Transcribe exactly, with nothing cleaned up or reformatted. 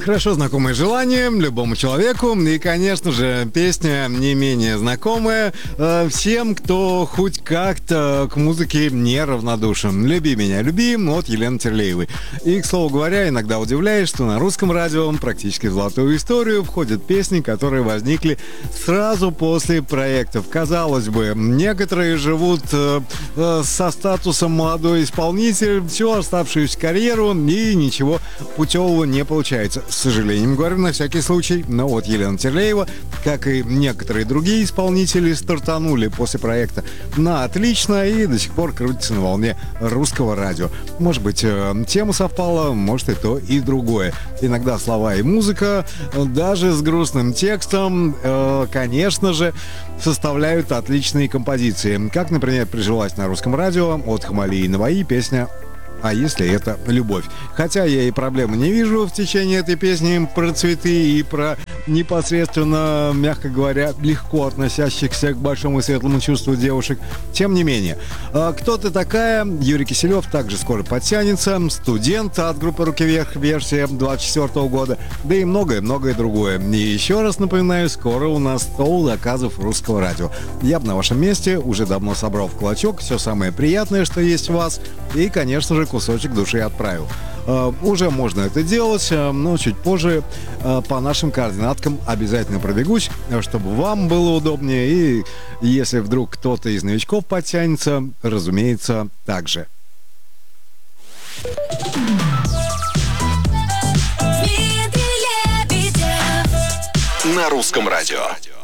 Хорошо знакомое желание любому человеку. И, конечно же, песня не менее знакомая э, всем, кто хоть как-то к музыке неравнодушен. «Люби меня, люби» от Елены Терлеевой. И, к слову говоря, иногда удивляюсь, что на русском радио практически в золотую историю входят песни, которые возникли сразу после проектов. Казалось бы, некоторые живут э, э, со статусом молодой исполнитель всю оставшуюся карьеру, и ничего путевого не получается. С сожалением говорю, на всякий случай. Но вот Елена Терлеева, как и некоторые другие исполнители, стартанули после проекта на отлично и до сих пор крутятся на волне русского радио. Может быть, тема совпала, может и то, и другое. Иногда слова и музыка, даже с грустным текстом, конечно же, составляют отличные композиции. Как, например, прижилась на русском радио от Хамали и Наваи песня «А если это любовь?». Хотя я и проблемы не вижу в течение этой песни про цветы и про непосредственно, мягко говоря, легко относящихся к большому и светлому чувству девушек. Тем не менее, «Кто ты такая?» Юрий Киселев также скоро подтянется. «Студент» от группы «Руки вверх», версия двадцать четвёртого года, да и многое-многое другое. И еще раз напоминаю, скоро у нас стол заказов русского радио. Я бы на вашем месте уже давно собрал в клочок все самое приятное, что есть у вас, и, конечно же, кусочек души отправил. Uh, уже можно это делать, uh, но чуть позже uh, по нашим координаткам обязательно пробегусь, чтобы вам было удобнее, и если вдруг кто-то из новичков подтянется, разумеется, также. На русском радио.